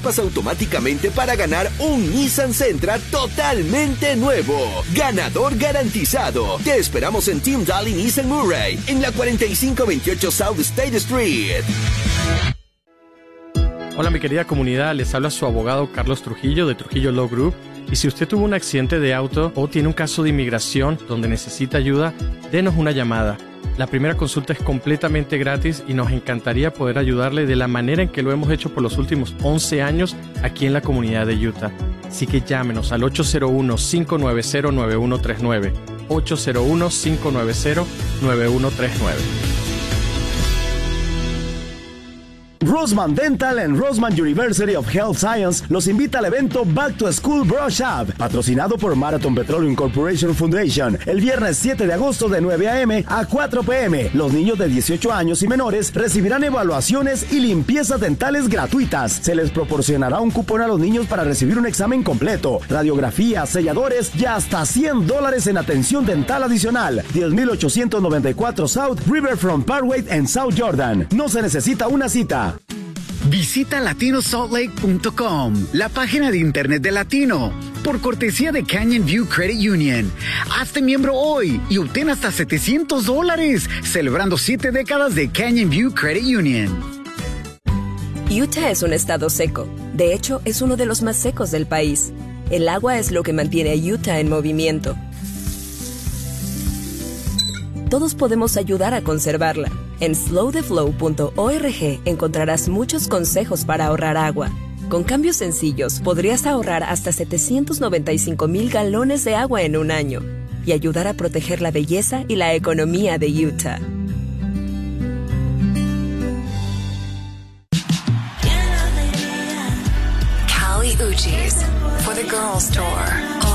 participas automáticamente para ganar un Nissan Sentra totalmente nuevo. Ganador garantizado. Te esperamos en Team Daly Nissan Murray, en la 4528 South State Street. Hola mi querida comunidad, les habla su abogado Carlos Trujillo de Trujillo Law Group. Y si usted tuvo un accidente de auto o tiene un caso de inmigración donde necesita ayuda, denos una llamada. La primera consulta es completamente gratis y nos encantaría poder ayudarle de la manera en que lo hemos hecho por los últimos 11 años aquí en la comunidad de Utah. Así que llámenos al 801-590-9139. 801-590-9139. Roseman Dental and Roseman University of Health Science los invita al evento Back to School Brush Up, patrocinado por Marathon Petroleum Corporation Foundation, el viernes 7 de agosto de 9 a.m. a 4 p.m. Los niños de 18 años y menores recibirán evaluaciones y limpiezas dentales gratuitas. Se les proporcionará un cupón a los niños para recibir un examen completo, radiografías, selladores y hasta $100 en atención dental adicional. 10,894 South Riverfront Parkway en South Jordan. No se necesita una cita. Visita LatinoSaltLake.com, la página de internet de Latino, por cortesía de Canyon View Credit Union. Hazte miembro hoy y obtén hasta $700, celebrando 7 décadas de Canyon View Credit Union. Utah es un estado seco. De hecho, es uno de los más secos del país. El agua es lo que mantiene a Utah en movimiento. Todos podemos ayudar a conservarla. En slowtheflow.org encontrarás muchos consejos para ahorrar agua. Con cambios sencillos, podrías ahorrar hasta 795,000 galones de agua en un año y ayudar a proteger la belleza y la economía de Utah. Kali Uchis for the Girls Tour